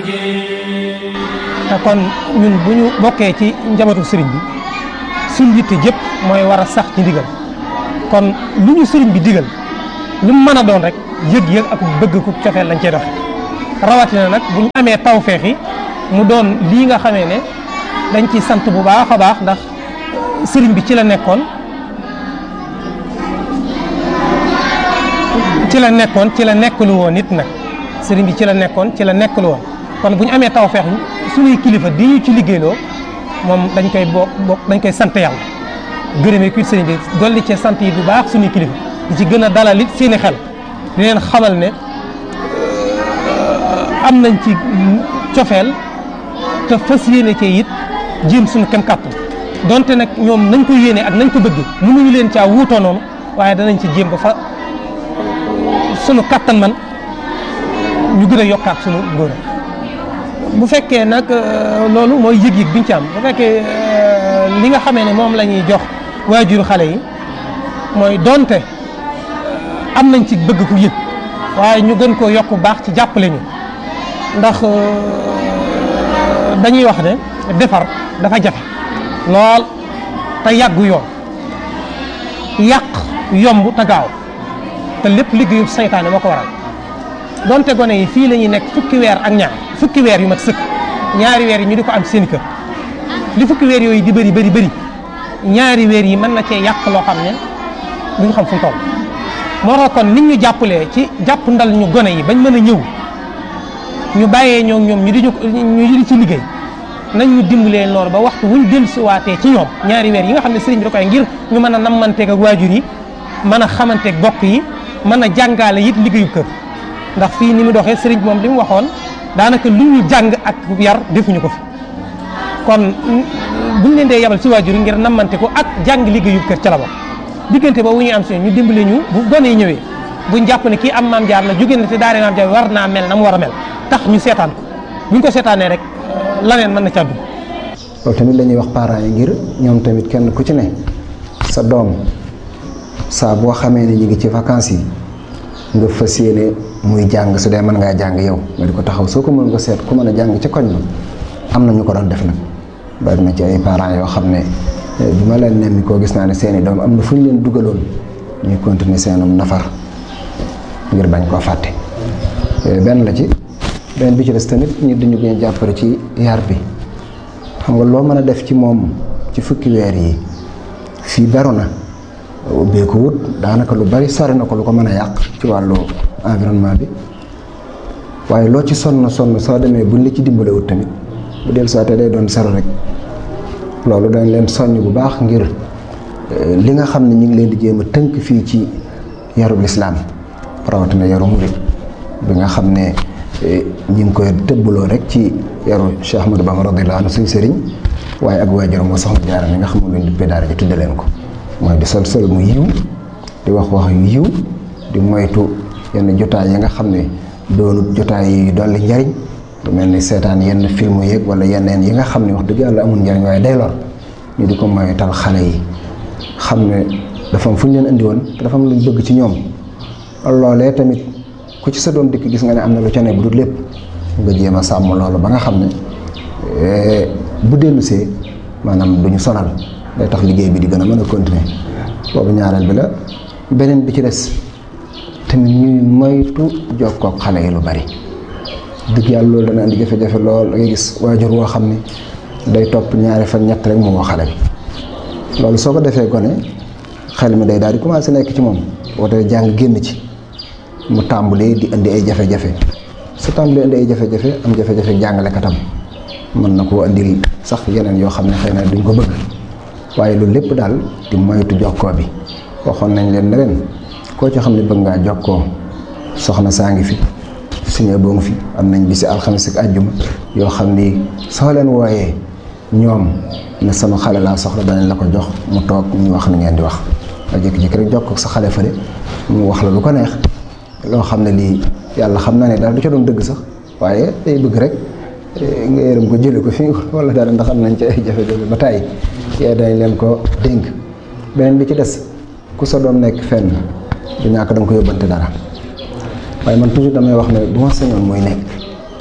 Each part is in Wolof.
te kon ñun bu ñu bokkee ci njabootu sëriñ bi suñ yitte jëpp mooy war a sax ci ndigal kon lu ñu sëriñ bi digal lu mu mën a doon rek yëg-yëg ak bëgg ku cofeel lañ cey doxe rawatina nag bu ñu amee tawfeex yi mu doon lii nga xamee ne dañ ci sant bu baax a baax ndax sëriñ bi ci la nekkoon ci la nekkalu woon nit nag sëriñ bi ci la nekkoon ci la nekkalu woon kon bu ñu amee tawfeex suñuy kilifa di ñu ci liggéeyloo moom dañ koy sant yàlla gërëmee kuit sëriñ bi dolli ci sant yi bu baax suñuy kilifa di ci gën a dalal it seeni xel di leen xamal ne am nañ ci cofeel te fas yéene ci it jéem suñu kem kàttan donte nag ñoom nañ ko yéene ak nañ ko bëgg mënuñu leen caa wuutoo noonu waaye danañ ci jéem ba fa sunu kàttan man ñu gën a yokkaat sunu ngóor bu fekkee nag loolu mooy yëg-yëg biñ ci am bu fekkee li nga xamee ne moom la ñuy jox waajuru xale yi mooy donte am nañ ci bëgg ku yëg waaye ñu gën koo yokk baax ci jàppale ñu ndax dañuy wax ne defar dafa jafe lool te yàggu yoon yàq yomb te gaaw te lépp liggéeyu saytaane moo ko waral donte gone yi fii la ñuy nekk fukki weer ak ñaar fukki weer yu mat sëkk ñaari weer yi ñu di ko am seen kër li fukki weer yooyu di bëri ñaari weer yi mën na cee yàq loo xam ne duñ xam fu mu toll moo tax kon nit ñu jàppalee ci jàpp ndal ñu gone yi bañ mën a ñëw ñu bàyyee ñoom ñu di ci liggéey nañ ñu dimbalee noonu ba waxtu wuñ dellusiwaatee ci ñoom ñaari weer yi nga xam ne sëriñ bi da koy ngir ñu mën a nammanteeg ak waajur yi mën a xamanteeg bokk yi mën a jàngaale it liggéeyu kër ndax fii ni mu doxee sëriñ bi moom li mu waxoon daanaka lu ñu jàng ak yar defuñu ko fi kon buñ leen dee yabal ci waajur yi ngir nammante ko ak jàng liggéeyu kër ca la bokk diggante boobu ñuy am si ñu dimbale ñu bu gone yi ñëwee buñ jàpp ne kii am maam jaar la jóge na te daare maam jaar war naa mel na mu war a mel tax ñu seetaan ko buñ ko seetaanee rek laneen mën na ca dugg. loolu tamit la ñuy wax parents yi ngir ñoom tamit kenn ku ci ne sa doom saa boo xamee ne ñu ngi ci vacances yi nga fas yéene muy jàng su dee mën ngaa jàng yow nga di ko taxaw soo ko mën nga seet ku mën a jàng ci koñ ba am na ñu ko doon def nag bari na ci ay parents yoo xam ne bi ma leen nemmi koo gis naa ne seeni doom am na fu ñu leen dugaloon ñuy continuer seenum nafar ngir bañ koo fàtte benn la ci benn bi ci des tamit ñu dañu gën jàppale ci yar bi xam nga loo mën a def ci moom ci fukki weer yi fii beru na ubbee ko wut daanaka lu bari sori na ko lu ko mën a yàq ci wàllu environnement bi waaye loo ci sonn soo demee buñ la ci dimbale wut tamit bu dellu saa te day doon sero rek loolu dañ leen soññ bu baax ngir li nga xam ne ñu ngi leen di jéem a tënk fii ci yarub lislaam rawatina yaru murid bi nga xam ne ñu ngi koy tëbbaloo rek ci yaru Cheikh Ahmadou Bamba radiyallahu anhu suñu sëriñ waaye ak waajuram moo soxna Jaara mi nga xam ne luñ duppee daara ji tudde leen ko mooy di sol mu yiw di wax yu yiw di moytu yenn jotaay yi nga xam ne doonut jotaay yi dolli njariñ lu mel ni seetaan yenn film yeeg wala yeneen yi nga xam ne wax dëgg yàlla amul njariñ waaye day lor ñu di ko moytal xale yi xam ne dafa am fu ñu leen indi woon te dafa am luñ bëgg ci ñoom loolee tamit ku ci sa doom dikk gis nga ne am na lu ca ne bu dul lépp nga jéem a sàmm loolu ba nga xam ne bu dellusee maanaam du ñu sonal day tax liggéey bi di gën a mën a continuer boobu ñaareel bi la beneen bi ci des tamit ñuy moytu jokkoo ak xale yi lu bari dëgg yàlla loolu dana indi jafe-jafe lool ngay gis waajur woo xam ne day topp ñaari fan ñett rek mu woo xale bi loolu soo ko defee gone xel mi day daal di commencé nekk ci moom woote jàng génn ci mu tàmbalee di indi ay jafe-jafe su tàmbalee indi ay jafe-jafe am jafe-jafe jàngalekatam mën na koo indil sax yeneen yoo xam ne xëy na duñ ko bëgg waaye loolu lépp daal di moytu jokkoo bi waxoon nañ leen ne leen koo ci xam ne bëgg ngaa jokkoo soxna saa ngi fi suñu boo ngi fi am nañ bisi alxames ak àjjuma yoo xam ni soo leen wooyee ñoom ne sama xale laa soxla danañ la ko jox mu toog ñu wax ni ngeen di wax nga jékki-jékki rek jokkoo ak sa xale fële mu wax la lu ko neex loo xam ne lii yàlla xam na ne daal du ca doon dëgg sax waaye day bëgg rek nga yërëm ko jële ko fii wala dara ndax am nañ ci ay jafe-jafe ba tàyyi yee dañ leen ko dénk beneen bi ci des ku sa doom nekk fenn du ñàkk da nga ko yóbbante dara waaye man toujours damay wax ne bu ma sañoon mooy nekk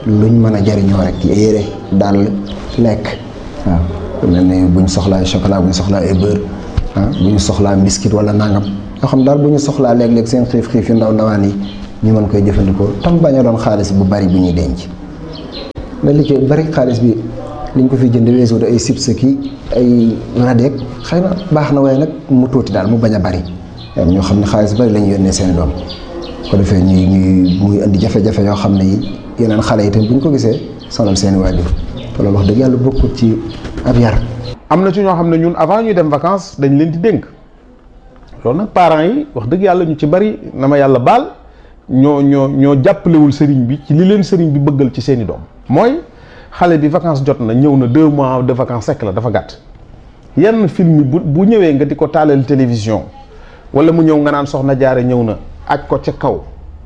luñ mën a jariñoo rek yére daal lekk waaw mel ne bu ñu soxlaa chocolat bu ñu soxlaa ay beurre bu ñu soxlaa biscuit wala nangam yoo xam daal bu ñu soxlaa léeg-léeg seen xiif yu ndaw ndawaan yi ñu mën koy jëfandikoo tam bañ a doon xaalis bu bari bu ñuy denc. mais li ci bari xaalis bi liñ ko fi jënd weesu ay chips ki ay radeek xëy na baax na waaye nag mu tuuti daal mu bañ a bari ñoo xam ne xaalis bari la ñu yónnee seen doom ko defee ñuy muy indi jafe-jafe yoo xam ne yi yeneen xale yi tamit bu ñu ko gisee sonal seeni waajur te loolu wax dëgg yàlla bokkut ci ab yar. am na ci ñoo xam ne ñun avant ñuy dem vacances dañ leen di dénk loolu nag parents yi wax dëgg yàlla ñu ci bari na ma yàlla baal ñoo jàppalewul sëriñ bi ci li leen sëriñ bi bëggal ci seeni doom. mooy xale bi vacances jot na ñëw na 2 mois de vacances sec la dafa gàtt yenn film bu ñëwee nga di ko taalal télévision wala mu ñëw nga naan soxna jaare ñëw na aj ko ca kaw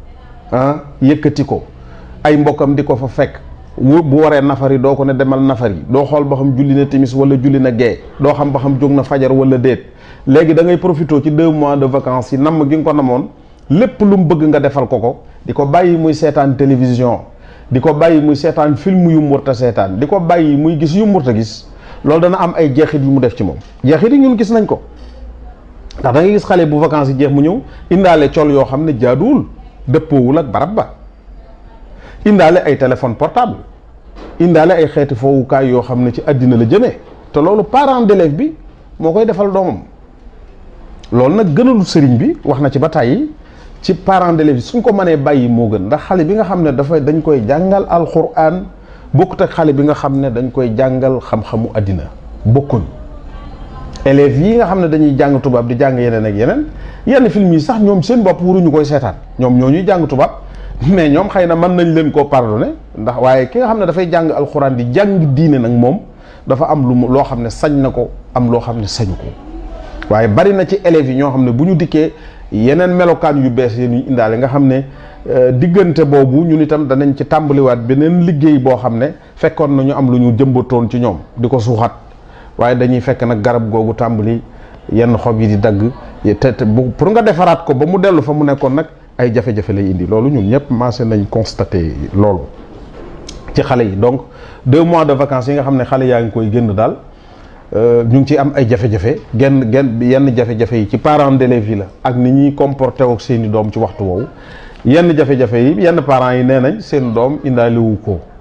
yëkkati ko ay mbokkam di ko fa fekk bu waree nafari doo ko ne demal nafari doo xool ba xam julli na timis wala julli na gee doo xam ba xam jóg na fajar wala déet léegi da ngay profité ci 2 mois de vacances yi namm gi nga ko namoon lépp lu mu bëgg nga defal ko di ko bàyyi muy seetaan télévision di ko bàyyi muy seetaan film yu mu warta seetaan di ko bàyyi muy gis yu mu warta gis loolu dana am ay jeexit yu mu def ci moom jeexit yi ñun gis nañ ko ndax da ngay gis xale bu vacances yi jeex mu ñëw indaale col yoo xam ne jaaduwul dëppoowul ak barab ba indaale ay téléphone portable indaale ay xeeti foowukaay yoo xam ne ci àddina la jëmee te loolu parent d'élève bi moo koy defal doomam loolu nag gënalu sëriñ bi wax na ci ba tàyyi ci parent d'élève yi suñ ko mënee bàyyi moo gën ndax xale bi nga xam ne dañ koy jàngal alxuraan bokkut ak xale bi nga xam ne dañ koy jàngal xam-xamu àddina bokkuñ élèves yi nga xam ne dañuy jàng tubaab di jàng yeneen ak yenn film yi sax ñoom seen bopp waruñu koy seetaan ñoom ñoo ñuy jàng tubaab mais ñoom xëy na mën nañ leen koo pardonné ndax waaye ki nga xam ne dafay jàng alxuraan di jàng diine nag moom dafa am loo xam ne sañ na ko am loo xam ne sañu ko waaye bari na ci élèves yi ñoo xam ne bu ñu dikkee yeneen melokaan yu bees yi ñu indaale nga xam ne diggante boobu ñun itam danañ ci tàmbaliwaat beneen liggéey boo xam ne fekkoon na ñu am lu ñu jëmbatoon ci ñoom di ko suuxat waaye dañuy fekk nag garab googu tàmbali yenn xob yi di dagg te pour nga defaraat ko ba mu dellu fa mu nekkoon nag ay jafe-jafe lay indi loolu ñun ñëpp commencé nañ constaté loolu ci xale yi donc 2 mois de vacances yi nga xam ne xale yaa ngi koy génn daal ñu ngi ciy am ay jafe-jafe yenn jafe-jafe yi ci parents d'élèves yi la ak ni ñuy comporté ak seeni doom ci waxtu woowu yenn jafe-jafe yi yenn parents yi nee nañ seen doom indaaliwu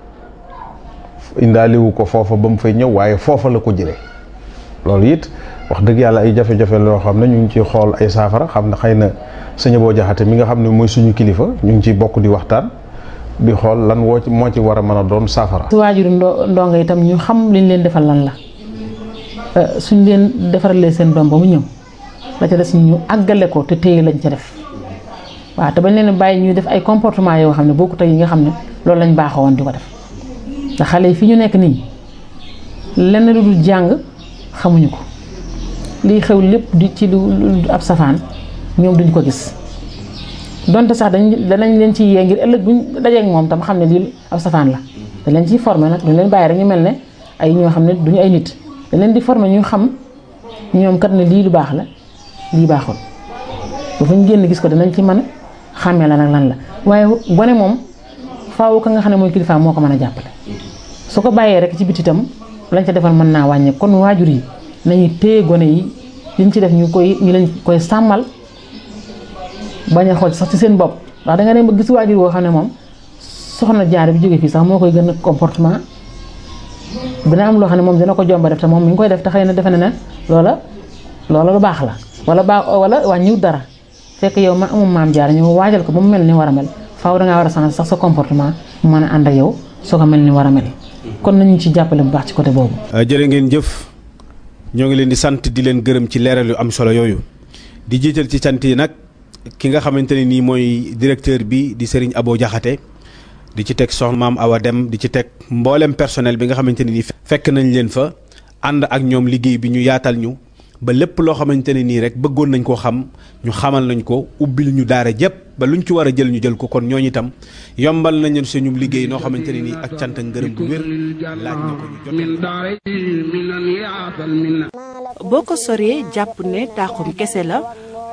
ko foofa ba mu fay ñëw waaye foofa la ko jëlee loolu it wax dëgg yàlla ay jafe-jafe loo xam ne ñu ngi ciy xool ay saafara xam ne xëy na sëñ Abo Jaxate mi nga xam ne mooy suñu kilifa ñu ngi ciy bokk di waxtaan di xool lan moo ci war a mën a doon saafara. su waajuru ndongo itam ñu xam liñ leen defal lan la suñ leen defaralee seen doom ba mu ñëw la ca des ñu àggale ko te téye lañ ca def waaw te bañ leen bàyyi ñuy def ay comportement yoo xam ne bokkut ak yi nga xam ne loolu lañ baaxoo woon di ko def ndax xale yi fi ñu nekk nii lenn lu dul jàng xamuñu ko lii xew lépp di ci lu ab safaan ñoom duñ ko gis donte sax danañ leen ci yee ngir ëllëg buñ dajeek moom tam xam ne lii ab safaan la dañ leen ciy formé nag duñ leen bàyyi rek ñu mel ne ay ñoo xam ne duñu ay nit dañ leen di formé ñu xam ñoom kat ne lii lu baax la lii baaxul ba fa ñu génn gis ko danañ ci mën a xàmmee la nag lan la waaye gone moom faaw ka nga xam ne mooy kilifa moo ko mën a jàppale su ko bàyyee rek ci biti itam lañ ca defal mën naa wàññe kon waajur yi nañu téye gone yi liñ ci def ñu leen koy sàmmal bañ a xool sax ci seen bopp ndax da nga dem ba gis waajur woo xam ne moom soxna jaar bi jógee fii sax moo koy gën a comportement dina am loo xam ne moom dina ko jomba def te moom mi ngi koy def te xëy na defe na ne loola lu baax la wala wàññiw dara fekk yow ma amum maam jaar ñu waajal ko ba mu mel ni war a mel faaw dangaa war a changer sax sa comportement mu mën a ànd ak yow soo ko mel ni war a mel kon nañu ci jàppale bu baax ci côté boobu. jërë ngeen jëf ñoo ngi leen di sant di leen gërëm ci leeral yu am solo yooyu di jiital ci sant yi nag ki nga xamante ne nii mooy directeur bi di Serigne Abo Jaxate di ci teg soxna Maam Awa Dem di ci teg mboolem personnel bi nga xamante ne nii fekk nañ leen fa ànd ak ñoom liggéey bi ñu yaatal ñu ba lépp loo xamante ne nii rek bëggoon nañ koo xam ñu xamal nañ ko ubbil ñu daara jëpp ba luñ ci war a jël ñu jël ko kon ñooñu itam yombal nañ leen suñu liggéey noo xamante ne nii ak cant ak ngërëm bu wér laaj na ko ñu jotee. boo ko soree jàpp ne taaxum kese la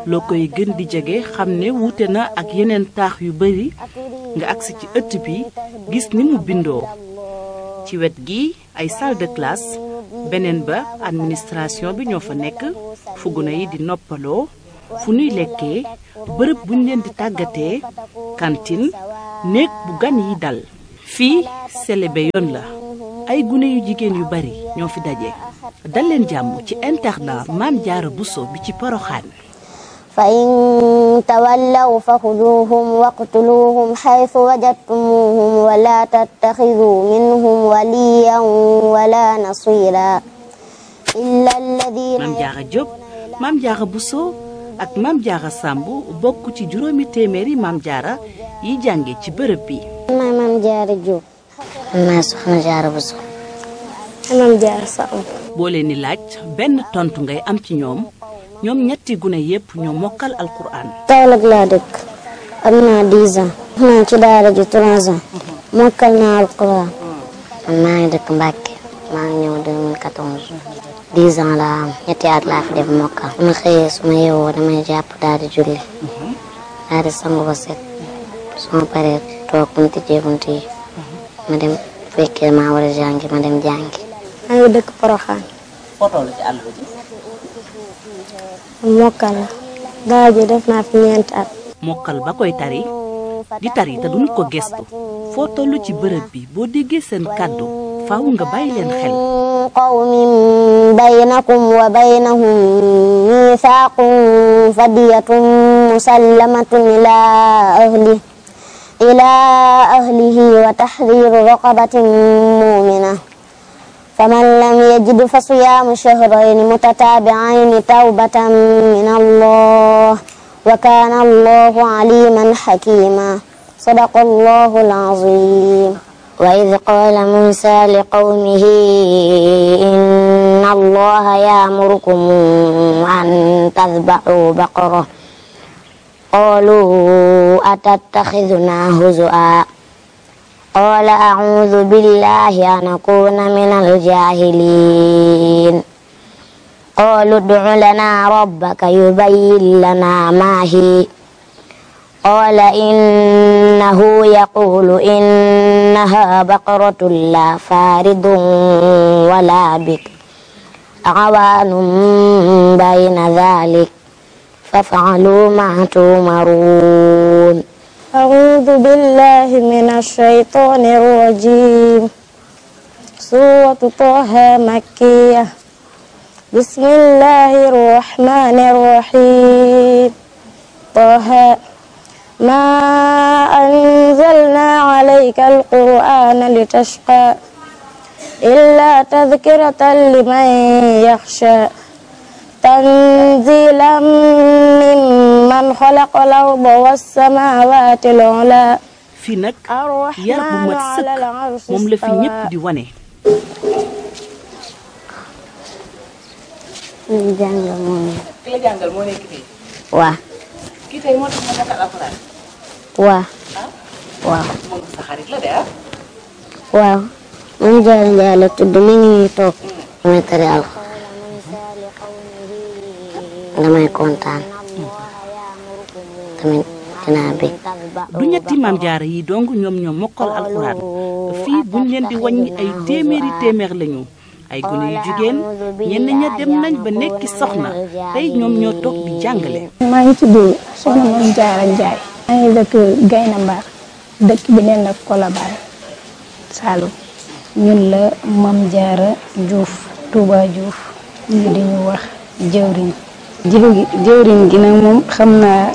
loo koy gën di jege xam ne wuute na ak yeneen taax yu bari nga agsi ci ëtt bi gis ni mu bindoo ci wet gi ay salle de classe beneen ba administration bi ñoo fa nekk fu gune yi di noppaloo fu nuy lekkee bërëb buñ leen di tàggatee cantine néeg bu gan yi dal fii Selebe yoon la ay gune yu jigéen yu bari ñoo fi daje dal leen jàmm ci internat Maam Jaara Buso bi ci Poroxaan fa in tawallaw fa xuduuhum waqtuluuhum xaytu wajadtumuuhum wala tattaxiduu minhum waliyan wala nasira illa alladina Maam Jaara Jóob Maam Jaara Buso ak Maam Jaara Sàmb bokk ci juróomi téeméeri Maam Jaara yi jànge ci bërëb bi. maay Maam Jaara Jóob. maay Soxna Jaara Buso. Maam Jaara Sàmb. boo leen di laaj benn tontu ngay am ci ñoom ñetti gune yépp ñoo mokkal alquran. Kaolack laa dëkk am naa 10 ans. maa ci daara ji 3 ans. mokkal naa alquran. man maa ngi dëkk Mbàkke maa ngi ñëw 2014. 10 ans laa am ñetti at laa fi def mokkal. su ma xëyee su ma yeewoo damay jàpp daal di julli. daal di sangu ba set. su ma paree toog bu ñu tijjee bunt yi ma dem fekkee maa war a jàngi ma dem jàngi. maa ngi dëkk Poroxaan. foo toll ci àll bi. mokkal la. daara ji def naa fi 4 at. mokkal ba koy tari di tari te duñu ko gestu foo toll ci bërëb bi boo déggee seen kàddu faaw nga bàyyi leen xel. qawmin baynakum wa baynahum miisaaqun fadiyatun musallamatun ilaa ahlihi wa tahriiru raqabatin mu'mina faman lam yajid fa siyaamu shahrayni mutataabi'ayni tawbatan min Allah wa kaana Allahu aliiman hakiima sadaqa Allahu al-aziim. وإذ قال موسى لقومه إن الله يأمركم أن تذبحوا بقرة قالوا أتتخذنا هزؤا قال أعوذ بالله أن أكون من الجاهلين قالوا ادع لنا ربك يبين لنا ما هي قال إنه يقول إنها بقرة لا فارض ولا بكر عوان بين ذلك فافعلوا ما تؤمرون. أعوذ بالله من الشيطان الرجيم. سورة طه مكية. بسم الله الرحمن الرحيم. طه ما أنزلنا عليك القرآن لتشقى إلا تذكرة لمن يخشى تنزيلا ممن خلق الأرض والسماوات العلى. fii nag yar bu mat sëkk moom la fi ñépp di wane. li jàngal moo nekk. ki la jàngal moo nekk fii. waaw. kii tey moo tax ma mokkal alxuraan. waaw. waaw. moom sa xarit la de ah. waaw. Maam Jaara Njaay la tudd mi ngi nii toog. damay tari alxuraan. damay kontaan. tamit dinaa bég. du ñetti Maam Jaara yi dong ñoom mokkal alxuraan fii buñ leen di wàññi ay téeméer lañu. ay gune yu jigéen ñenn ña dem nañ ba nekki soxna tey ñoom ñoo toog di jàngale. maa ngi tudd soxna Maam Jaara Njaay. maa ngi dëkk Gayna Mbar dëkk bi neen nag Colobane Saloum. ñun la Maam Jaara Juuf Touba Juuf ñu di ñu wax jëwriñ. jëwriñ gi nag moom xam naa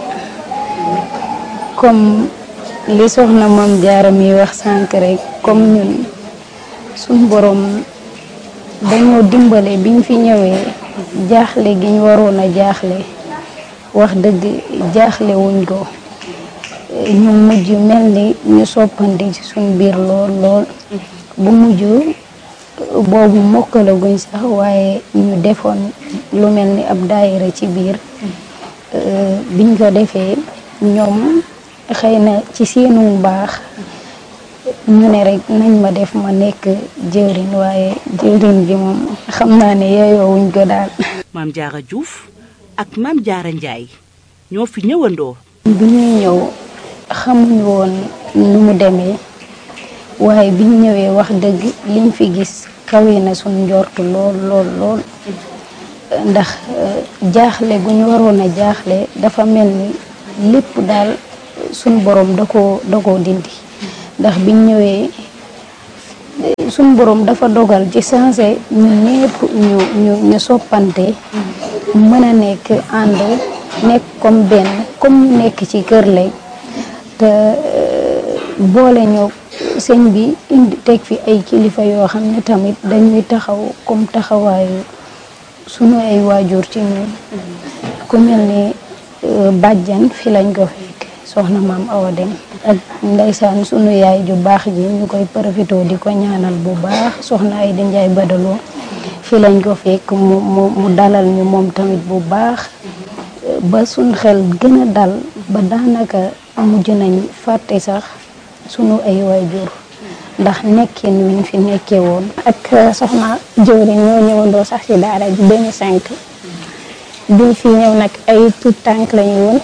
comme li soxna Maam Jaara mi wax sànq rek comme ñun suñ borom dañoo dimbale biñ fi ñëwee jaaxle gi ñu waroon a jaaxle wax dëgg jaaxle wuñ ko ñu mujj mel ni ñu soppandi ci suñ biir lool bu mujj boobu mokkalaguñ sax waaye ñu defoon lu mel ni ab daayira ci biir biñ ko defee ñoom xëy na ci seenu baax ñu ne rek nañ ma def ma nekk jëwriñ waaye jëwriñ gi moom xam naa ne yeeyoo wuñ ko daal. Maam Jaara Juuf ak Maam Jaara Njaay ñoo fi ñëwandoo. bi ñuy ñëw xamuñu woon nu mu demee waaye bi ñu ñëwee wax dëgg liñ fi gis kawe na suñ njortu lool lool lool ndax jaaxle gu ñu waroon a jaaxle dafa mel ni lépp daal suñ borom da koo dindi ndax biñ ñëwee suñ borom dafa dogal ci sensé ñun ñëpp ñu soppante mën a nekk ànd nekk comme benn comme ñu nekk ci kër lay te boole ñoo sëñ bi indi teg fi ay kilifa yoo xam ne tamit dañuy taxaw comme taxawaayu sunu ay waajur ci ñun ku mel ni bàjjan fi lañ ko fekk soxna maam Awa Dem ak ndeysaan sunu yaay ju baax ji ñu koy profité di ko ñaanal bu baax soxna ay di njaay badaloo fi lañ ko fekk mu dalal ñu moom tamit bu baax ba suñ xel gën a dal ba daanaka mujj nañ fàtte sax sunu ay waajur ndax nekkin wiñ fi nekkee woon ak soxna jëwriñ ñoo ñëwandoo sax ci daara ji 2005 biñ fi ñëw nag ay tout tànk lañu woon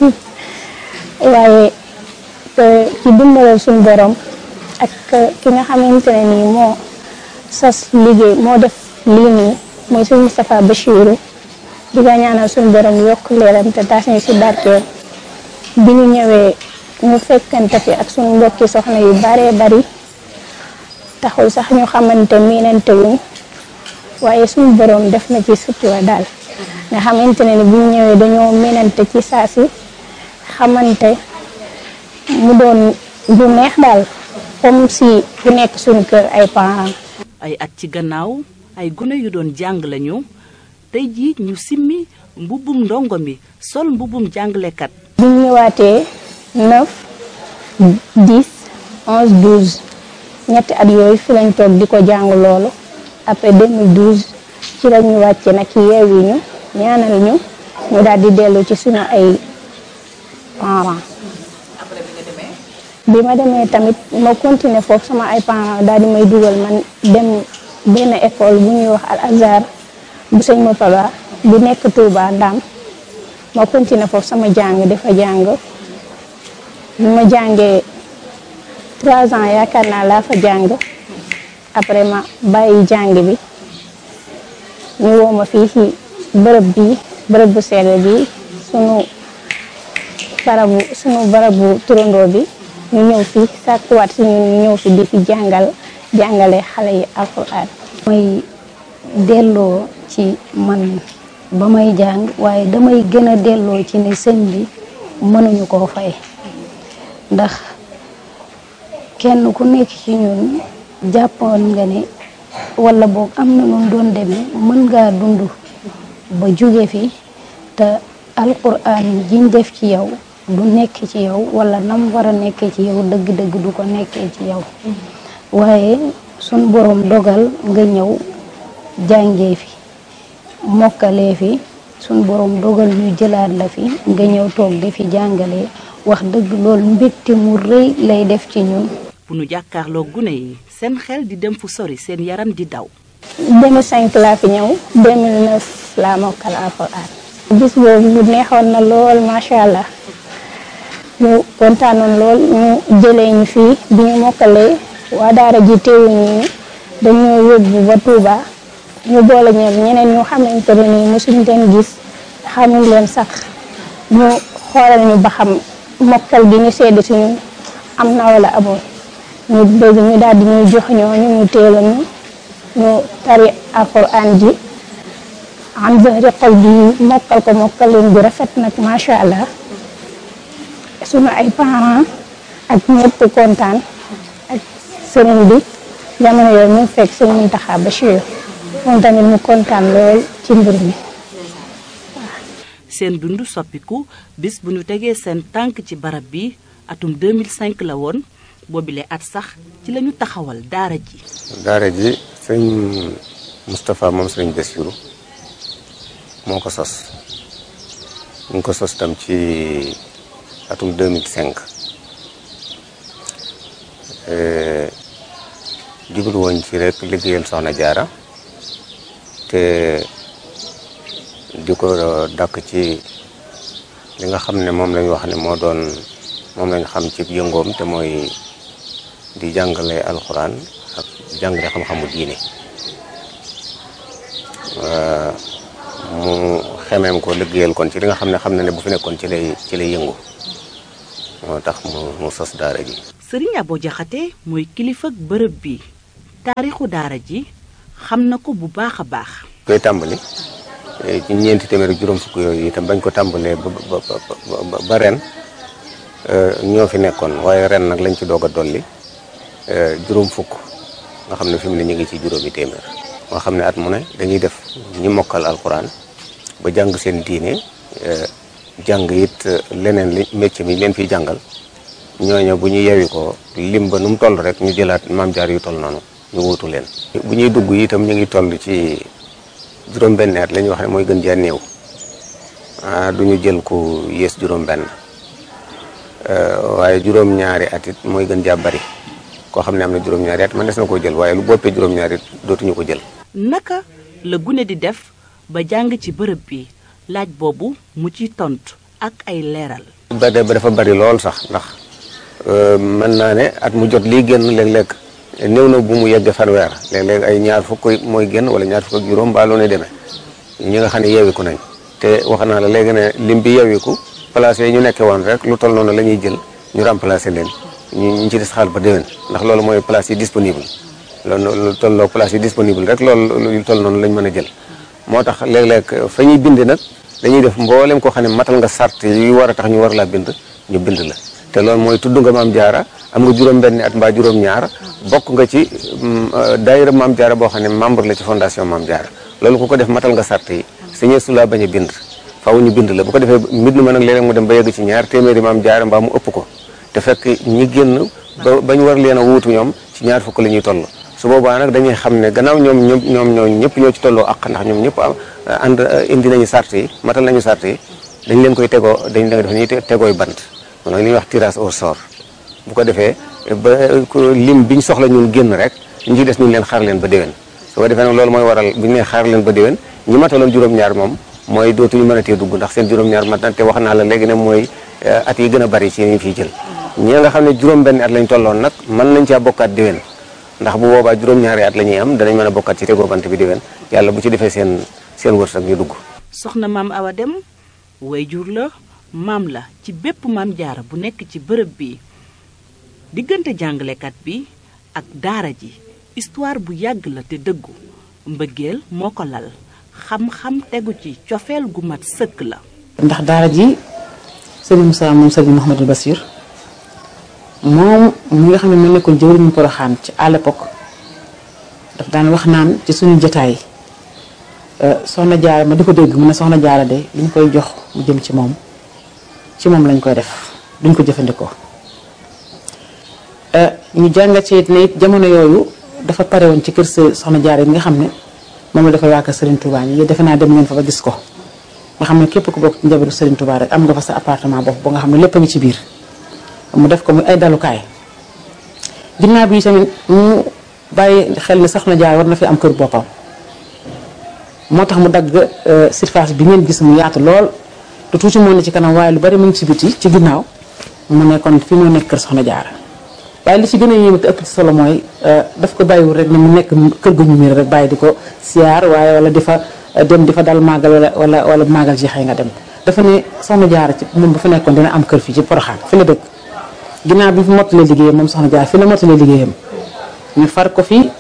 waaye ci dimbalal suñu borom ak ki nga xamante ne nii moo sas liggéey moo def lii nii mooy suñu Moustapha Bachirou di ko ñaanal suñu borom yokk leeram te taas ñu si barkeel bi ñu ñëwee ñu fekkante fi ak suñu mbokki soxna yu baree bari taxul sax ñu xamante miinante wuñ waaye suñu borom def na ci sutura daal nga xamante ne ni bu ñu ñëwee dañoo miinante ci saa si xamante mu doon du neex daal comme si ku nekk suñu kër ay parents. ay at ci gannaaw ay gune yu doon jàng lañu tey jii ñu simmi mbubbum ndongo mi sol mbubbum jàngalekat. bi ñu ñëwaatee 9 10 11 12 ñetti at yooyu fi lañ toog di ko jàng loolu après 2012 ci la ñu wàcce nag yeewi ñu ñaanal ñu ñu daal di dellu ci suñu ay parents. bi ma demee tamit ma continuer foofu sama ay parents daal di may dugal man dem benn école bu ñuy wax Al Azhar bu sëñ Murtada bu nekk Touba Ndam ma continuer foofu sama jàng dafa jàng bi ma jàngee 3 ans yaakaar naa laa fa jàng après ma bàyyi jàng bi ñu woo ma fii ci bërëb bu sell bi sunu barabu turandoo bi ñu ñëw fi sàkkuwaat si ñun ñu ñëw fi di fi jàngale xale yi alxuraan. may delloo ci man ba may jàng waaye damay gën a delloo ci ne sëñ bi mënuñu koo fay ndax kenn ku nekk ci ñun jàppoon nga ne wala boog am na nu doon demee mën ngaa dund ba jóge fi te alxuraan jiñ def ci yow du nekk ci yow wala nam war a nekkee ci yow dëgg-dëgg du ko nekkee ci yow waaye sun borom dogal nga ñëw jàngee fi mokkalee fi sun borom dogal ñu jëlaat la fi nga ñëw toog di fi jàngalee wax dëgg loolu mbégte mu rëy lay def ci ñun. bu nu jàkkaarloo gune yi seen xel di dem fu sori seen yaram di daw. 2005 laa fi ñëw 2009 laa mokkal alxuraan. bis boobu mu neexoon na lool macha allah. ñu kontaanoon lool ñu jëlee ñu fii bi ñu mokkalee waa daara ji teewuñu dañoo yóbbu ba Touba ñu boole ñoom ñeneen ñu xamante ne nii mosuñ leen gis xamuñ leen sax ñu xoolal ñu ba xam mokkal bi ñu sedd si ñun am na wala amoon ñu bëgg ñu daal di ñuy jox ñu teela ñu tari alxuraan ji an zahri xol bi mokkal ko mokkalin bu rafet nag macha allah. sunu ay parents ak ñëpp kontaan ak sëriñ bi jamono yooyu mu fekk sëriñ Mountakha Bachir moom tamit mu kontaan lool ci mbir mi. seen dund soppiku bis bu ñu tegee seen tànk ci barab bi atum 2005 la woon boobile at sax ci lañu taxawal daara ji. daara ji sëñ Moustapha moom sëriñ Bassirou moo ko sos ñu ngi ko sos tam ci atum 2005 jublu woon ci rek liggéeyal Soxna Jaara te di ko dàkk ci li nga xam ne moom lañ wax ne moom lañ xam ci yëngoom te mooy di jàngale alxuraan ak jàngale xam-xamu diine mu xemeem ko liggéeyal kon ci li nga xam na ne bu fi nekkoon ci lay yëngu moo tax mu sos daara ji. Serigne Abo Diakhaté mooy kilifa bërëb bi taarixu daara ji xam na ko bu baax a baax. koy tàmbali ci ñeenti téeméer ak juróom fukk yooyu itam bañ ko tàmbalee ba ren ñoo fi nekkoon waaye ren nag lañ ci doog a dolli juróom fukk nga xam ne fi mu ne ñu ngi ci juróomi téeméer. moo xam ne at mu ne dañuy def ñi mokkal alxuraan ba jàng seen diine jàng it leneen li métier mi leen fiy jàngal ñooñu bu ñu yewi ko lim ba nu mu toll rek ñu jëlaat maam jaar yu toll noonu ñu wuutu leen. bu ñuy dugg itam ñu ngi toll ci juróom-benn at la ñuy wax ne mooy gën jaa néew du ñu jël ku yées juróom-benn waaye juróom-ñaari at it mooy gën jaa bari koo xam ne am na juróom-ñaari at man des na koo jël waaye lu boppee juróom-ñaari it dootuñu ko jël. naka la gune di def ba jàng ci bërëb bi laaj boobu mu ciy tontu ak ay leeral. ba dafa bari lool sax ndax mën naa ne at mu jot lii génn léeg-léeg néew na bu mu yegg fanweer léeg-léeg ay ñaar fukk mooy génn wala ñaar fukk ak juróom baa loo ne demee ñi nga xam ne yeewiku nañ te wax naa la léegi ne lim bi yeewiku place yi ñu nekkee woon rek lu toll noonu la ñuy jël ñu remplacer leen ñu ci des xaal ba déwén ndax loolu mooy place yi disponible loolu lu tolloo place yi disponible rek loolu lu toll noonu lañ mën a jël moo tax léeg-léeg fa ñuy bind nag dañuy def mboolem koo xam ne matal nga sart yu war a tax ñu war laa bind ñu bind la te loolu mooy tudd nga maam jaara am nga juróom-benni at mbaa juróom-ñaar bokk nga ci daayira maam jaara boo xam ne membre la ci fondation maam jaara loolu ku ko def matal nga sart yi sañee su laa bañ a bind faaw ñu bind la bu ko defee mbind ma nag léeg-léeg mu dem ba yegg ci ñaar téeméeri maam jaara mbaa mu ëpp ko te fekk ñi génn bañ war leen a wuutu ñoom ci ñaar fukk la ñuy toll su boobaa nag dañuy xam ne gannaaw ñoom ñëpp ñoo ci tolloo ak ndax ñoom ñëpp ànd indi nañu sart yi matal nañu sart yi dañ leen koy tegooy bant moom nag li ñuy wax tirage au sort bu ko defee ba lim biñ soxla ñun génn rek ñu ci des ñu leen xaar leen ba déwén su ko defee nag loolu mooy waral bu ñu leen xaar leen ba déwén ñi mataloon juróom-ñaar moom mooy dootuñu mën a tee dugg ndax seen juróom-ñaar mat na te wax naa la léegi ne mooy at yi gën a bari ci ñu fiy jël ñi nga xam ne juróom-benn at lañ tolloon nag mën nañ caa bokkaat déwén ndax bu boobaa juróom-ñaari at la ñuy am danañ mën a bokkaat ci tegoo bant bi déwén yàlla bu ci defee seen wërsëg ñu dugg. soxna maam Awa Dem wayjur la maam la ci bépp maam jaara bu nekk ci bërëb bi diggante jàngalekat bi ak daara ji histoire bu yàgg la te dëggu mbëggeel moo ko lal xam-xam tegu ci cofeel gu mat sëkk la. ndax daara ji sëriñ Moussa moom sëriñ Mouhamadou Bassir moom mi nga xam ne moo nekkoon jëwriñu Poroxaan ci à l'époque daf daan wax naan ci suñu jotaay soxna jaara ma di ko dégg mu ne soxna jaara de li ñu koy jox mu jëm ci moom lañ koy def duñ ko jëfandikoo ñu jàngat ci it ne it jamono yooyu dafa pare woon ci kër soxna jaara yi nga xam ne moom la defal waa kër Serigne Touba ñi defe naa dem ngeen fa ba gis ko nga xam ne képp ku bokk ci njabootu Serigne Touba rek am nga fa sa appartement bopp ba nga xam ne lépp a ngi ci biir mu def ko muy ay dalukaay ginnaaw bi tamit mu bàyyi xel ne soxna jaara war na fi am kër boppam moo tax mu dagg surface bi ngeen gis mu yaatu lool te tuuti moo ne ci kanam waaye lu bari mu ngi ci biti ci ginnaaw mu ne kon fi moo nekk kër soxna jaara waaye li ci gën a yéeme te ëpp ci solo mooy daf ko bàyyiwul rek ne mu nekk kër gu ñu miir rek bàyyi di ko siyaar waaye wala di fa dem di fa dal màggal wala màggal ji xëy nga dem dafa ne soxna jaara ci moom bu fa nekkoon dina am kër fii ci Poroxaan fi la dëkk ginnaaw bi fi mottalee liggéeyam moom soxna jaara fi la mottalee liggéeyam ñu far ko fi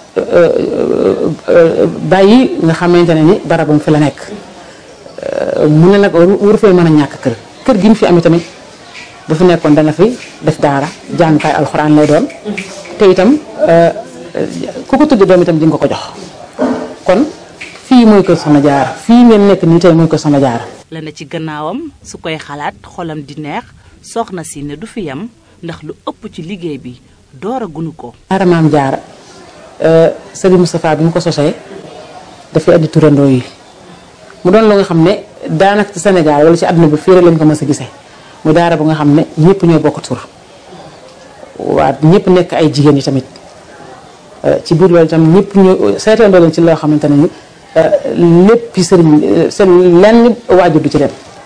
bàyyi nga xamante ne ni barabam fi la nekk mu ne nag waru fee mën a ñàkk kër gi mu fi amee tamit bu fi nekkoon dana fi def daara jàngukaay alxuraan lay doon te itam ku ko tudde doom itam di nga ko jox kon fii mooy kër soxna jaara fii ngeen nekk nii tey mooy kër soxna jaara la na ci gannaawam su koy xalaat xolam di neex soxna si ne du fi yam ndax lu ëpp ci liggéey bi door a gunu ko daara maam jaara Sëriñ Moustapha bi mu ko sosee dafay andi turandoo yi mu doon lu nga xam ne daanaka ci Sénégal wala ci àdduna bi fii rek lañ ko mës a gisee mu daara bu nga xam ne ñëpp ñoo bokk tur waa ñëpp nekk ay jigéen yi tamit ci biir loolu itam ñëpp ñoo seetandoo leen ci loo xamante ne ni lépp sëriñ seen lenn waajur du ci dem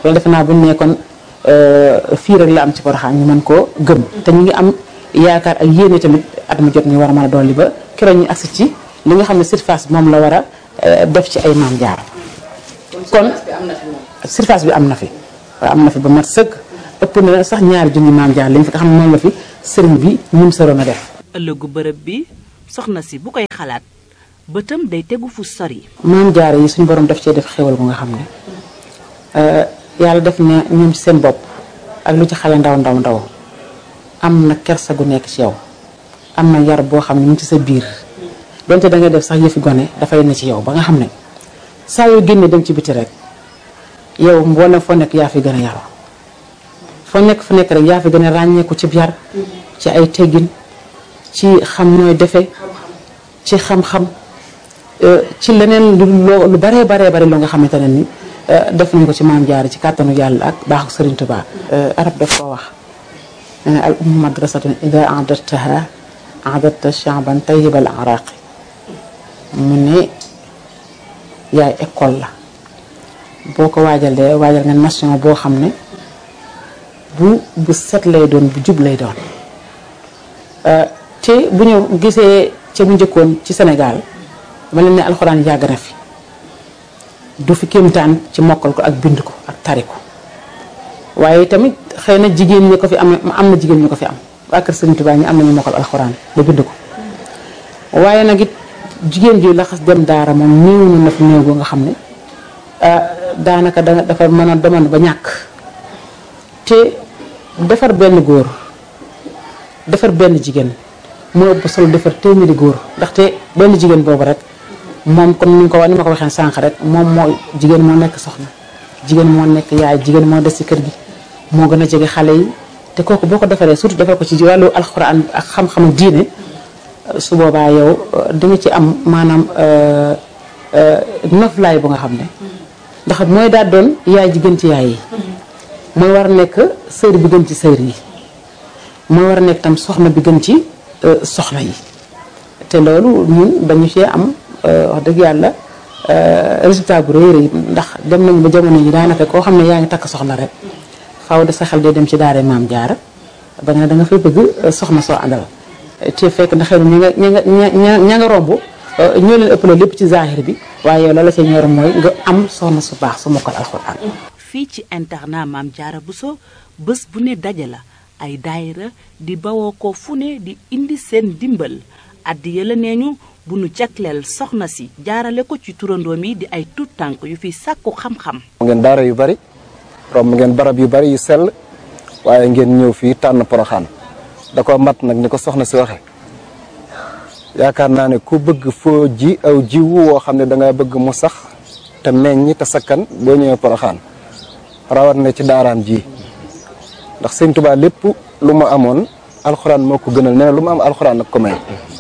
loolu defe naa bu ñu nekkoon fii rek la am ci Porokhane ñu mën koo gëm te ñu ngi am yaakaar ak yéene tamit at mu jot ñu war a mën a dolli ba keroog ñu agsi ci li nga xam ne surface bi moom la war a def ci ay Maam Jaara kon surface bi am na fi waaw am na fi ba mat sëkk ëpp na sax 2 junni Maam Jaara lañ fi nga xam ne moom la fi sëriñ bi ñun saroon a def. ëllëgu bërëb bi soxna si bu koy xalaat bëtam day tegu fu sori. Maam Jaara yi suñu borom def cee def xéwal bu nga xam ne yàlla def na ñoom ci seen bopp ak lu ci xale ndaw ndaw ndaw am na kersa gu nekk ci yow am na yar boo xam ne mu ngi ci sa biir donte da ngay def sax yëfi gone dafay ne ci yow ba nga xam ne saa yoo génnee dem ci biti rek yow mboolem foo nekk yaa fi gën a yaru foo nekk fu nekk rek yaa fi gën a ràññeeku ci yar ci ay teggin ci xam nooy defe ci xam-xam ci leneen lu baree bare loo nga xamante ne ni def nañ ko ci Maam Jaara ci kàttanu yàlla ak baaxu Sëriñ Tuubaa. arab daf koo wax nee na al ummu madrasatun ida a'dadtaha a'dadta sha'ban tayyibal araqi mu ne yaay école la boo ko waajalee waajal nga nation boo xam ne bu set lay doon bu jub lay doon te bu ñu gisee ca bu njëkkoon ci Sénégal ma leen ne alxuraan yàgg na fi du fi kéemtaan ci mokkal ko ak bind ko ak tari ko waaye tamit xëy na jigéen ñi ko fi am na jigéen ñi ko fi am waa kër Sëriñ Tuubaa ñi am nañu mokkal alxuraan ba bind ko waaye nag it jigéen ji la xas dem daara moom néew na fi néew boo nga xam ne daanaka dafa mën a demoon ba ñàkk te defar benn góor defar benn jigéen moo ëpp solo defar téeméeri góor ndaxte benn jigéen boobu rek moom comme ni ma ko waxee sànq rek moom moo jigéen moo nekk soxna jigéen moo nekk yaay jigéen moo des ci kër gi moo gën a jege xale yi te kooku boo ko defaree surtout defar ko ci wàllu alxuraan ak xam-xamu diine su boobaa yow di nga ci am maanaam noflaay bu nga xam ne ndax mooy daal doon yaay ji gën ci yaay yi mooy war a nekk sër bi gën ci sër yi mooy war a nekk tam soxna bi gën ci soxna yi te loolu ñun dañu cee am wax dëgg yàlla résultat bu rëy rëy ndax dem nañu ba jamono yi daanaka koo xam ne yaa ngi takk soxna rek faaw de sa xel day dem ci daara Maam Jaara ba nga ne da nga fay bëgg soxna soo àndal te fekk na xëy na ña nga romb ñoo leen ëpp la lépp ci zahir bi waaye yow la ca ñor mooy nga am soxna su baax su mokkal alxuraan. fii ci internat Maam Jaara Bousso bés bu ne daje la ay daayira di bawoo ko fu ne di indi seen dimbal addiya la nee ñu bu nu jagleel soxna si jaarale ko ci turandoom yi di ay tuut tànk yu fi sàkku xam-xam. ngeen daara yu bari romb ngeen barab yu bari yu sell waaye ngeen ñëw fii tànn Porokhane da ko mat nag ni ko soxna si waxe yaakaar naa ne ku bëgg foo ji aw jiwu woo xam ne da nga bëgg mu sax te meññ te sakkan boo ñëwee Porokhane rawat na ci daaraam ji ndax Sëñ Tuubaa lépp lu ma amoon alxuraan moo ko gënal nee na lu ma am alxuraan nag ko may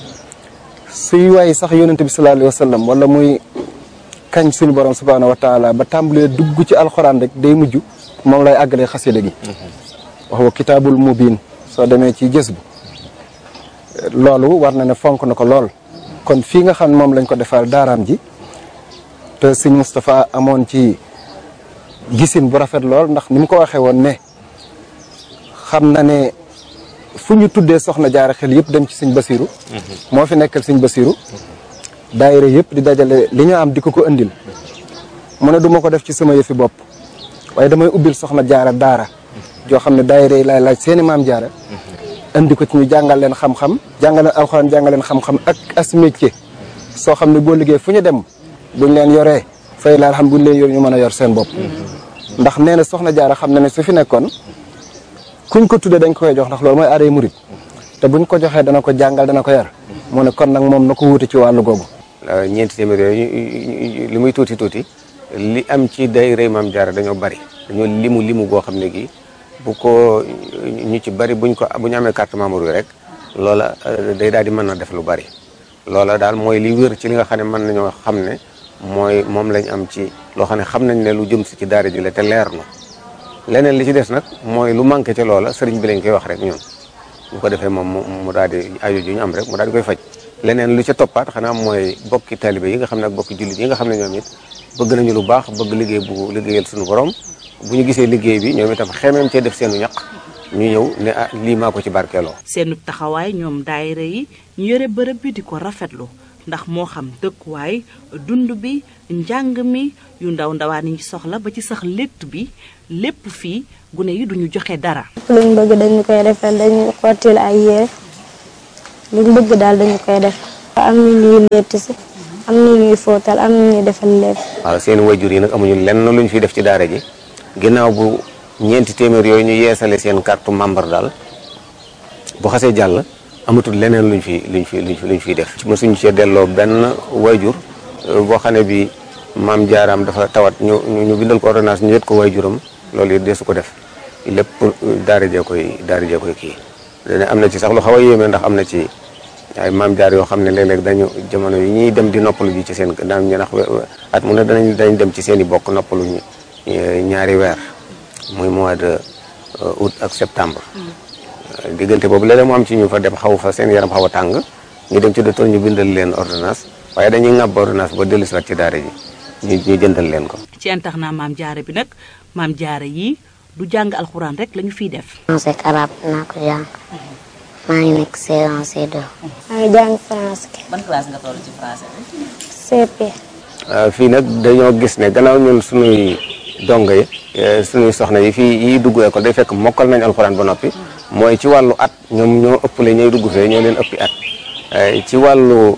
suy waaye sax yonent bi sallallahu alayhi wa sallam wala muy kañ suñu borom subhaanahu wa taala ba tàmbalee dugg ci alxuraan rek day mujj moom lay àggalee xasida gi wax wa kitaabul mubiin soo demee ci gës bu loolu war na ne fonk na ko lool kon fii nga xam ne moom lañ ko defal daaraam ji te sëñ Moustapha amoon ci gisin bu rafet lool ndax ni mu ko waxee woon ne xam na ne fu ñu tuddee soxna jaara xel yëpp dem ci sëñ Basiru moo fi nekkal sëñ Basiru daayira yëpp di dajale li ñu am di ko indil mu ne du ma ko def ci sama yëfi bopp waaye damay ubbil soxna jaara daara joo xam ne daayira yi laay laaj seeni maam jaara indi ko ci ñu jàngal leen xam-xam jàngal leen alxuraan jàngal leen xam-xam ak as métier soo xam ne boo liggéey fu ñu dem buñ leen yoree fay la xam buñ leen yor ñu mën a yor seen bopp ndax nee na soxna jaara xam na ne su fi nekkoon kuñ ko tuddee dañ koy jox ndax loolu mooy aaday murit te buñ ko joxee dana ko jàngal dana ko yar mu ne kon nag moom na ko wuute ci wàllu googu. ñeenti téeméer yooyu li muy tuuti tuuti li am ci daayira Maam Jaara dañoo bari dañoo limu goo xam ne gi bu ko ñu ci bari bu ñu amee carte membre yi rek loola day daal di mën a def lu bari loola daal mooy li wér ci li nga xam ne mën nañoo xam ne mooy moom lañ am ci loo xam ne xam nañ ne lu jëm si ci daara ji la te leer na leneen li ci des nag mooy lu manqué ci loola sëriñ bi lañ koy wax rek ñun bu ko defee moom mu daal di aajo ju ñu am rek mu daal di koy faj leneen lu ca toppaat xanaa mooy bokki taalibe yi nga xam ne ak bokki jullit yi nga xam ne ñoom it bëgg nañu lu baax bëgg liggéey bu liggéeyal suñu borom bu ñu gisee liggéey bi ñoom itam xemeem cee def seenu ñaq ñu ñëw ne ah lii maa ko ci barkeeloo. seenu taxawaay ñoom daayira yi ñu yore bërëb bi di ko rafetlu ndax moo xam dëkkuwaay dund bi njàng mi yu ndaw ndawaan yi soxla ba ci sax létt bi lépp fii gune yi duñu joxe dara. luñ bëgg dañu koy defal dañu xottil ay yére luñ bëgg daal dañu koy def. am na ñuy létt si am na ñuy fóotal am na ñuy defal lépp. waaw seen wayjur yi nag amuñu lenn luñ fi def ci daara ji ginnaaw bu ñeenti téeméer yooyu ñu yeesale seen carte membre daal bu xasee jàll amatul leneen luñ fiy def. mosuñu cee delloo benn wayjur boo xam ne bi maam jaaraam dafa tawat ñu bindal ko ordonnance ñu yët ko wayjuram loolu it deesu ko def lépp daara jee koy kii. dana am na ci sax lu xaw a yéeme ndax am na ci ay maam jaar yoo xam ne léeg-léeg dañu jamono yi ñuy dem di noppalu ji ci seen daan ñu ndax at mu ne dañ dem ci seen i bokk noppalu ñaari weer muy mois de août ak septembre. diggante boobu léeg-léeg mu am ci ñu fa dem xaw fa seen yaram xaw a tàng ñu dem ci docteur ñu bindal leen ordonnance waaye dañuy ŋàbb ordonnance ba dellusiwaat ci daara ji ñu jëndal leen ko. ci internat maam jaara bi nag maam jaara yi du jàng alxuraan rek lañu fiy def. français ak arabe naa ko jàng maa ngi nekk C1 C2. maa ngi jàng français. ban classe nga toll ci français bi. CP. fii nag dañoo gis ne gannaaw ñun suñuy dongo yi suñuy soxna yi fii yi dugg école day fekk mokkal nañ alxuraan ba noppi mooy ci wàllu at ñoom ñoo ëppale ñooy dugg fee ñoo leen ëppi at ci wàllu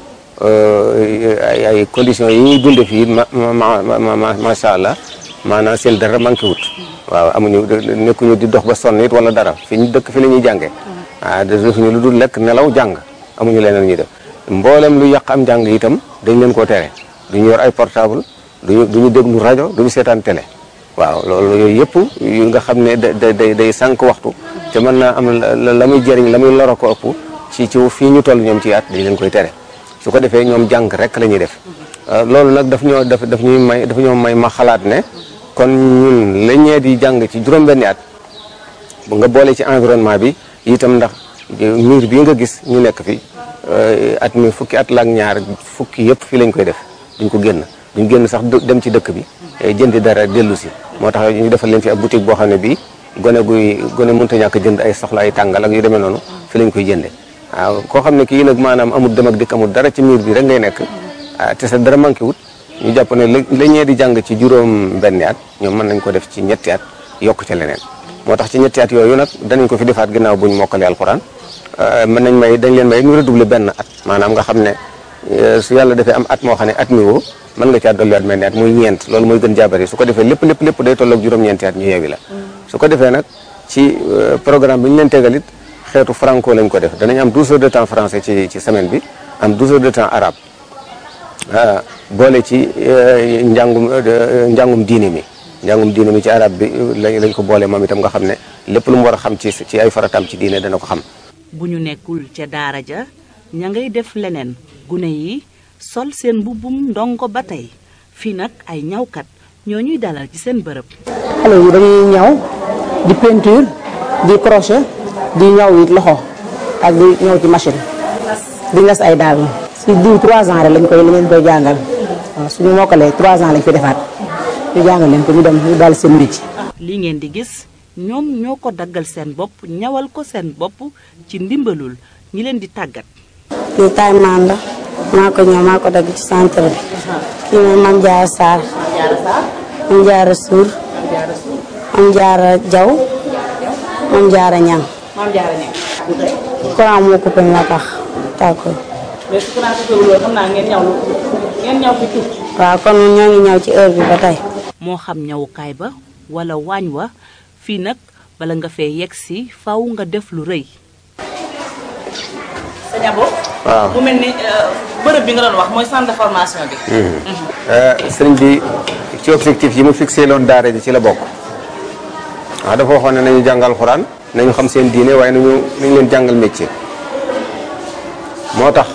ay conditions yi ñuy dunde fii macha allah maanaam seen dara manqué wut waaw amuñu nekkuñu di dox ba sonn it wala dara fi ñu dëkk fi la ñuy jàngee defuñu lu dul lekk nelaw jàng amuñu leneen ñuy def mboolem lu yàq am njàng itam dañ leen koo tere duñu yor ay portable duñu déglu rajo duñu seetaan télé waaw loolu yooyu yëpp yu nga xam ne day sànq waxtu te mën naa am la muy jëriñ la muy loro ko ëpp ci fii ñu toll ñoom ci at dañ leen koy tere su ko defee ñoom jàng rek la ñuy def loolu nag daf ñoo may ma xalaat ne kon ñun la ñee di jàng ci juróom-benni at bu nga boole ci environnement bi itam ndax miir bii nga gis ñu nekk fi at mi fukki at la ak ñaar fukki yëpp fii lañ koy def duñ ko génn sax dem ci dëkk bi jëndi dara dellu si moo tax ñu defal leen fi ab boutique boo xam ne bii gone mënta ñàkk jënd ay soxla ay tàngal ak yu demee noonu fi lañ koy jënde waaw koo xam ne kii nag maanaam amul dem ak dikk amul dara ci miir bi rek ngay nekk te sa dara manqué wut ñu jàpp ne la ñee di jàng ci juróom-benni at ñoom mën nañ ko def ci ñetti at yokk ca leneen moo tax ci ñetti at yooyu nag danañ ko fi defaat ginnaaw buñ mokkalee alxuraan dañ leen may ñu redoubler benn at maanaam nga xam ne su yàlla defee am at moo xam ne at mi woo mën nga caa dolliwaat mel ni at muy ñeent loolu mooy gën jaabari su ko defee lépp day tolloog juróom-ñeenti at ñu yeewi la su ko defee nag ci programme bi ñu leen tegal it xeetu franco lañ ko def danañ am 12 heures de temps français ci semaine bi am 12 heures de temps arabe boole ci njàngum diine mi ci arabe bi lañ ko boole moom itam nga xam ne lépp lu mu war a xam ci ay farataam ci diine dana ko xam. bu ñu nekkul ca daara ja ña ngay def leneen gune yi sol seen mbubbum ndongo ba tey fii nag ay ñawkat ñoo ñuy dalal ci seen bërëb. xale yi dañuy ñaw di peinture di crochet di ñaw it loxo ak di ñaw ci machine di ngas ay daal si diw 3 ans rek lañ koy jàngal waaw suñu mokkalee 3 ans lañ fi defaat ñu jàngal leen ko ñu dem ñu dal seen métier. li ngeen di gis ñoom ñoo ko daggal seen bopp ñawal ko seen bopp ci ndimbalul ñi leen di tàggat. kii taay maan la maa ko ñëw maa ko dagg ci centre bi kii mooy Mame Diarra Sarr Mame Diarra Sour Mame Diarra Diaw Mame Diarra Niang courant moo coupé moo tax tàkko mais su courant coupé wul xam naa ngeen ñaw fi tuuti. waaw kon ñoo ngi ñaw ci heure bi ba tey. moo xam ñawukaay ba wala waañ wa fii nag bala nga fee yegg si faw nga def lu rëy. sëñ Abo. waaw mu mel ni bërëb bi nga doon wax mooy centre de formation bi. sëriñ bi ci objectif yi mu fixé loon daara ji ci la bokk waaw dafa waxoon ne nañu jàngal xuraan nañu xam seen diine waaye nañu leen jàngal métier moo tax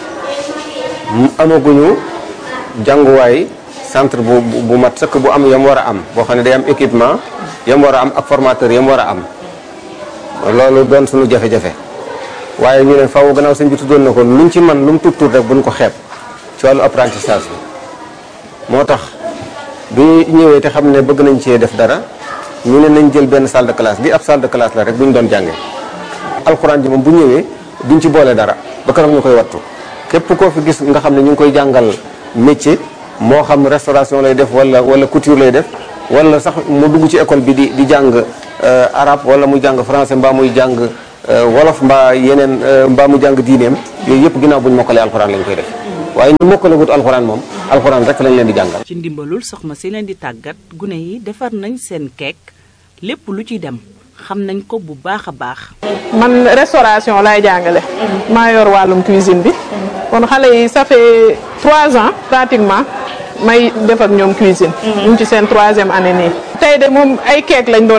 amaguñu jànguwaay centre bu mat sëkk bu am yam war a am boo xam ne day am équipement yam war a am ak formateur yam war a am loolu doon suñu jafe-jafe waaye ñu ne faaw gannaaw sëñ bi tuddoon na ko luñ ci man lu mu tuut rek buñ ko xeeb ci wàllu apprentissage bi moo tax bi ñëwee te xam ne bëgg nañ cee def dara ñu ne nañ jël benn salle de classe bi ab salle de classe la rek bu ñu doon jàngee alxuraan ji moom bu ñëwee duñ ci boole dara ba keroog ñu koy wattu képp koo fi gis nga xam ne ñu ngi koy jàngal métier moo xam restauration lay def wala couture lay def wala sax mu dugg ci école bi di jàng arabe wala muy jàng français mbaa muy jàng wolof mbaa yeneen mbaa mu jàng diineem yooyu yëpp ginnaaw bu ñu mokkalee alxuraan lañ koy def waaye ñu mokkalagut alxuraan moom alxuraan rek lañ leen di jàngal. ci ndimbalul soxna si leen di tàggat gune yi defar nañ seen keek lépp lu ci dem xam nañ ko bu baax a baax. man restauration laay jàngale. maa yor wàllum cuisine bi. kon xale yi ça fait 3 ans pratiquement may def ak ñoom cuisine. ñu ngi ci seen 3e année nii. tey de moom ay keek lañ doon